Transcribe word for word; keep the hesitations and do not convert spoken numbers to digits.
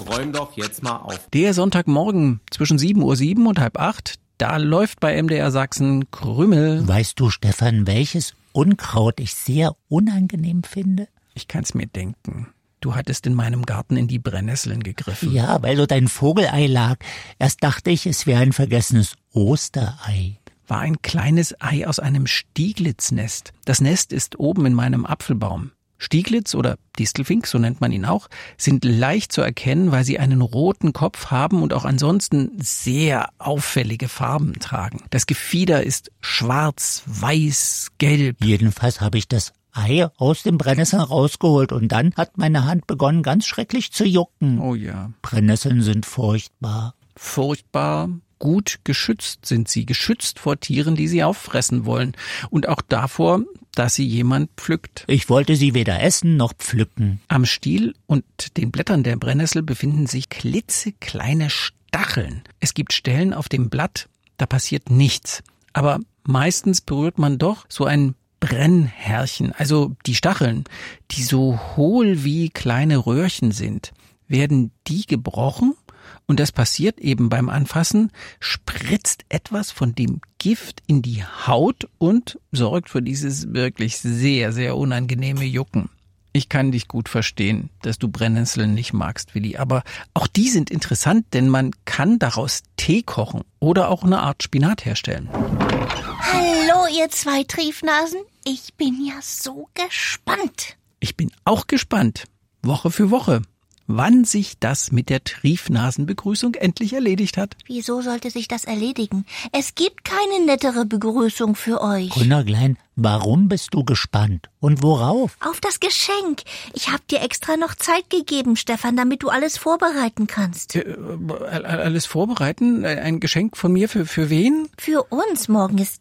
räum doch jetzt mal auf. Der Sonntagmorgen zwischen sieben Uhr sieben und halb acht, da läuft bei M D R Sachsen Krümel. Weißt du, Stefan, welches Unkraut ich sehr unangenehm finde? Ich kann's mir denken. Du hattest in meinem Garten in die Brennnesseln gegriffen. Ja, weil dort ein Vogelei lag. Erst dachte ich, es wäre ein vergessenes Osterei. War ein kleines Ei aus einem Stieglitznest. Das Nest ist oben in meinem Apfelbaum. Stieglitz oder Distelfink, so nennt man ihn auch, sind leicht zu erkennen, weil sie einen roten Kopf haben und auch ansonsten sehr auffällige Farben tragen. Das Gefieder ist schwarz, weiß, gelb. Jedenfalls habe ich das Ei aus dem Brennnessel rausgeholt und dann hat meine Hand begonnen, ganz schrecklich zu jucken. Oh ja. Brennnesseln sind furchtbar. Furchtbar. Gut geschützt sind sie, geschützt vor Tieren, die sie auffressen wollen. Und auch davor, dass sie jemand pflückt. Ich wollte sie weder essen noch pflücken. Am Stiel und den Blättern der Brennnessel befinden sich klitzekleine Stacheln. Es gibt Stellen auf dem Blatt, da passiert nichts. Aber meistens berührt man doch so ein Brennhärchen, also die Stacheln, die so hohl wie kleine Röhrchen sind. Werden die gebrochen? Und das passiert eben beim Anfassen, spritzt etwas von dem Gift in die Haut und sorgt für dieses wirklich sehr, sehr unangenehme Jucken. Ich kann dich gut verstehen, dass du Brennnesseln nicht magst, Willi, aber auch die sind interessant, denn man kann daraus Tee kochen oder auch eine Art Spinat herstellen. Hallo, ihr zwei Triefnasen. Ich bin ja so gespannt. Ich bin auch gespannt, Woche für Woche, wann sich das mit der Triefnasenbegrüßung endlich erledigt hat. Wieso sollte sich das erledigen? Es gibt keine nettere Begrüßung für euch. Gründerglein, warum bist du gespannt? Und worauf? Auf das Geschenk. Ich hab dir extra noch Zeit gegeben, Stefan, damit du alles vorbereiten kannst. Äh, alles vorbereiten? Ein Geschenk von mir für, für wen? Für uns. Morgen ist